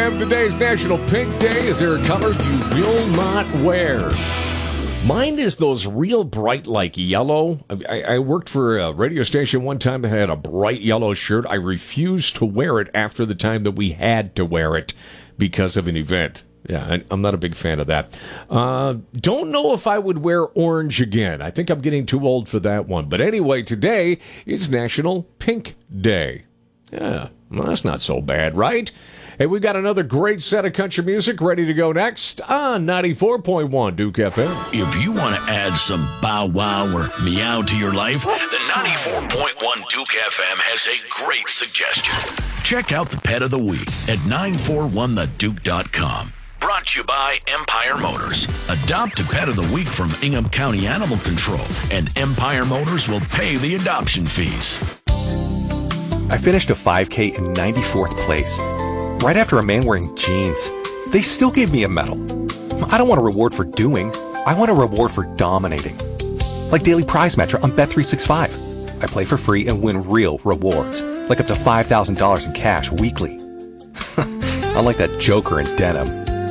FM. Today's National Pink Day. Is there a color you will not wear? Mine is those real bright, like yellow. I worked for a radio station one time that had a bright yellow shirt. I refused to wear it after the time that we had to wear it because of an event. Yeah, I'm not a big fan of that. Don't know if I would wear orange again. I think I'm getting too old for that one. But anyway, today is National Pink Day. Yeah, well, that's not so bad, right? Hey, we got another great set of country music ready to go next on 94.1 Duke FM. If you want to add some bow wow or meow to your life, the 94.1 Duke FM has a great suggestion. Check out the Pet of the Week at 941theduke.com. Brought to you by Empire Motors. Adopt a Pet of the Week from Ingham County Animal Control, and Empire Motors will pay the adoption fees. I finished a 5K in 94th place. Right after a man wearing jeans. They still gave me a medal. I don't want a reward for doing. I want a reward for dominating. Like Daily Prize Matcher on Bet365. I play for free and win real rewards, like up to $5,000 in cash weekly. Unlike that joker in denim.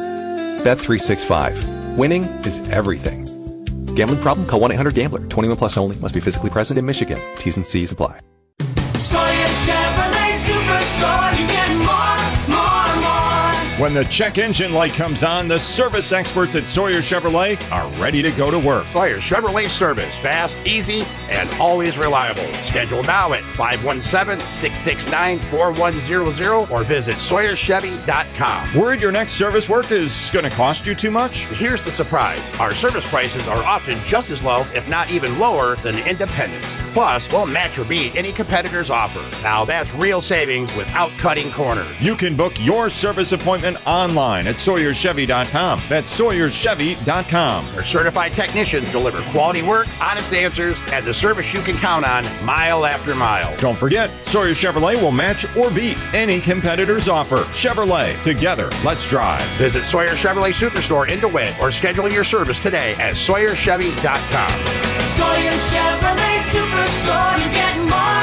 Bet365. Winning is everything. Gambling problem? Call 1-800-GAMBLER. 21 plus only. Must be physically present in Michigan. T's and C's apply. Sawyer Chevrolet Superstore. You get more. When the check engine light comes on, the service experts at Sawyer Chevrolet are ready to go to work. Sawyer Chevrolet service. Fast, easy, and always reliable. Schedule now at 517-669-4100 or visit SawyerChevy.com. Worried your next service work is going to cost you too much? Here's the surprise. Our service prices are often just as low, if not even lower, than independents. Plus, we'll match or beat any competitor's offer. Now that's real savings without cutting corners. You can book your service appointment online at SawyerChevy.com. That's SawyerChevy.com. Our certified technicians deliver quality work, honest answers, and the service you can count on mile after mile. Don't forget, Sawyer Chevrolet will match or beat any competitor's offer. Chevrolet, together, let's drive. Visit Sawyer Chevrolet Superstore in DeWitt or schedule your service today at SawyerChevy.com. Sawyer Chevrolet Superstore. You get more.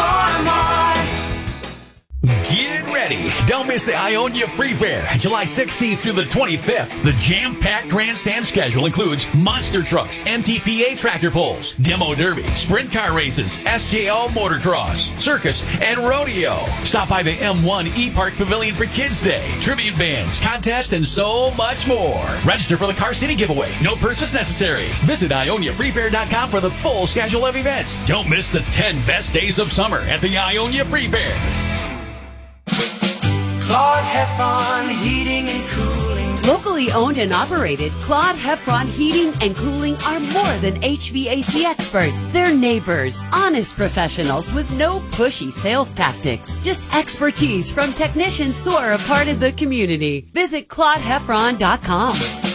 Get ready. Don't miss the Ionia Free Fair, July 16th through the 25th. The jam-packed grandstand schedule includes monster trucks, NTPA tractor pulls, demo derby, sprint car races, SJO motocross, circus, and rodeo. Stop by the M1 E-Park Pavilion for Kids Day, tribute bands, contest, and so much more. Register for the Car City giveaway. No purchase necessary. Visit IoniaFreeFair.com for the full schedule of events. Don't miss the 10 best days of summer at the Ionia Free Fair. Claude Heffron Heating and Cooling. Locally owned and operated, Claude Heffron Heating and Cooling are more than HVAC experts. They're neighbors, honest professionals with no pushy sales tactics. Just expertise from technicians who are a part of the community. Visit ClaudeHeffron.com.